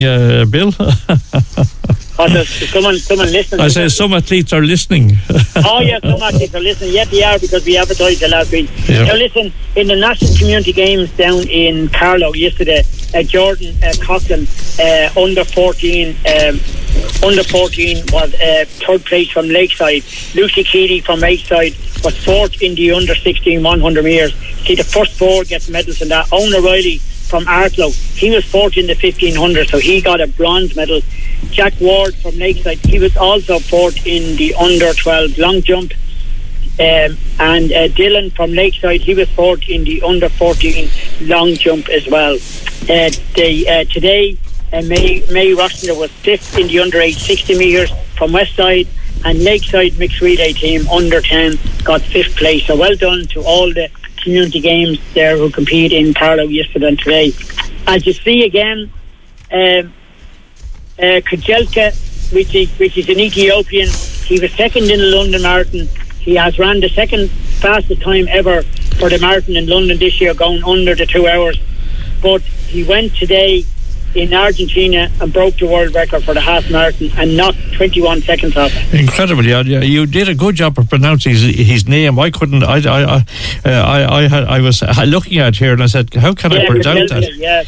Bill. Someone listening. I say some athletes are listening. Oh yeah, some athletes are listening. Yeah, they are, because we advertised it last week. Yeah. Now listen, in the National Community Games down in Carlow yesterday, Jordan Coughlin, under 14 was third place from Lakeside. Lucy Keeley from Lakeside was fourth in the under 16 100 metres. See, the first four gets medals in that. Owen O'Reilly from Arklow, he was fourth in the 1500, so he got a bronze medal. Jack Ward from Lakeside, he was also fourth in the under 12 long jump. And Dylan from Lakeside, he was fourth in the under 14 long jump as well. Today, May Rossender was fifth in the under 8 60 metres from Westside, and Lakeside mixed relay team under 10 got fifth place. So well done to all the community games there who compete in Carlow yesterday and today. As you see again, Kajelka, which is an Ethiopian, he was second in the London Marathon. He has ran the second fastest time ever for the marathon in London this year, going under the 2 hours. But he went today in Argentina and broke the world record for the half marathon and knocked 21 seconds off. Incredible, yeah. You did a good job of pronouncing his name. I couldn't. I was looking at here and I said, how can I pronounce that?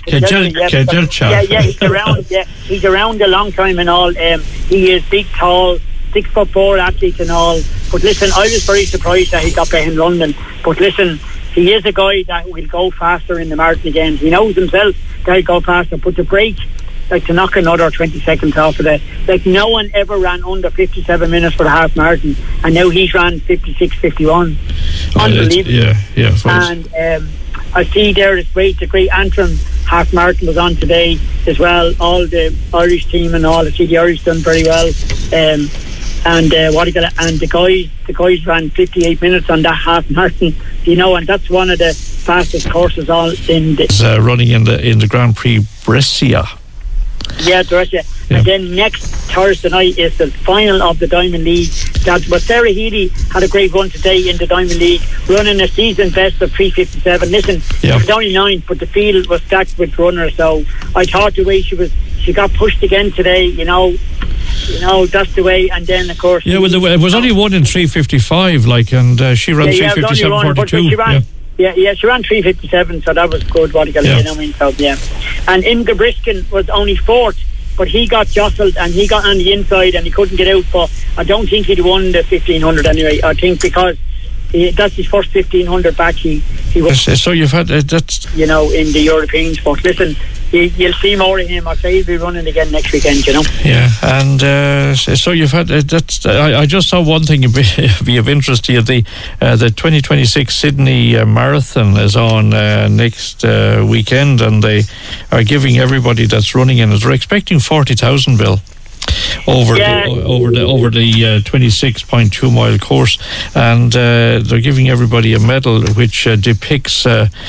Yeah, he's around a long time and all. He is big, tall, 6'4" athlete and all. But listen, I was very surprised that he got back in London. But listen, he is a guy that will go faster in the marathon again. He knows himself that he'll go faster, but to break, like to knock another 20 seconds off of that, like no one ever ran under 57 minutes for the half marathon, and now he's ran 56:51. Unbelievable. Yeah. And I see there the great Antrim half marathon was on today as well. All the Irish team and all. I see the Irish done very well. And the guys ran 58 minutes on that half marathon, and that's one of the fastest courses all in the running in the Grand Prix Brescia. Yeah, Brescia. Yeah. And then next Thursday night is the final of the Diamond League. But Sarah Healy had a great run today in the Diamond League, running a season best of 3:57. Listen, it was only 9, but the field was stacked with runners. So I thought the way she got pushed again today, that's the way. And then of course, it was only one in 3:55, and she ran 3:57.42. She ran 3:57, so that was good. And Imga Briskin was only fourth, but he got jostled and he got on the inside and he couldn't get out. But I don't think he'd won the 1500 anyway. I think because that's his first 1500 back. He was. So you've had that's in the European sport. Listen, you'll see more of him. I'll say he'll be running again next weekend. Yeah, and so you've had that's. I just saw one thing be of interest to you. The 2026 Sydney Marathon is on next weekend, and they are giving everybody that's running in it. They're expecting 40,000, Bill. Over the 26.2 mile course, and they're giving everybody a medal which depicts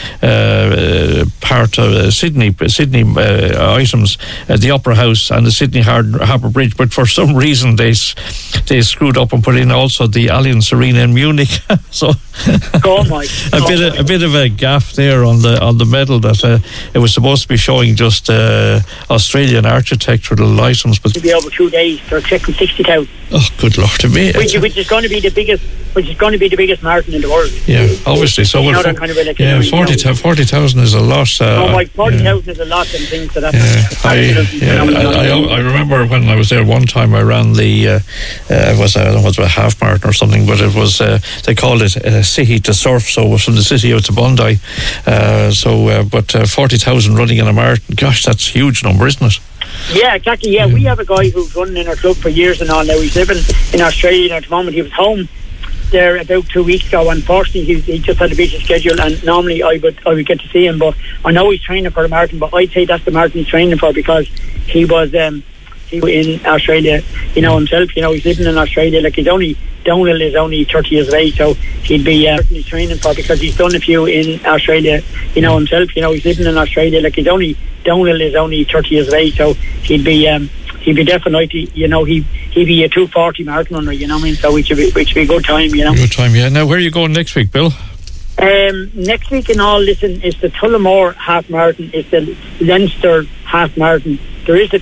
part of Sydney items, the Opera House and the Sydney Harbour Bridge. But for some reason they screwed up and put in also the Allianz Arena in Munich. So a bit of a gaff there on the medal that it was supposed to be showing just Australian architectural items, but over 2 days they're checking 60,000. Oh, good Lord to me! Which is going to be the biggest marathon in the world. Yeah, obviously. So 40,000 is a lot. 40,000 is a lot, and things for that. I remember when I was there one time. I ran the it was a half marathon or something, but it was they called it City to Surf, so it was from the city out to Bondi. But 40,000 running in a marathon, gosh, that's a huge number, isn't it? Yeah, exactly. Yeah, we have a guy who's running in our club for years and all. Now he's living in Australia at the moment. He was home there about 2 weeks ago. Unfortunately, he just had a busy schedule, and normally I would get to see him. But I know he's training for the marathon. But I'd say that's the marathon he's training for, because he was in Australia. Himself. He's living in Australia. Like Donald is only 30 years of age, so he'd be he's training for, because he's done a few in Australia. Himself. He's living in Australia. Like Donald is only 30 years of age, so he'd be definitely, he'd be a 2:40 marathon runner. So which would be a good time. Good time, yeah. Now, where are you going next week, Bill? Next week in all, listen, it's the Tullamore half marathon, it's the Leinster half marathon, there is the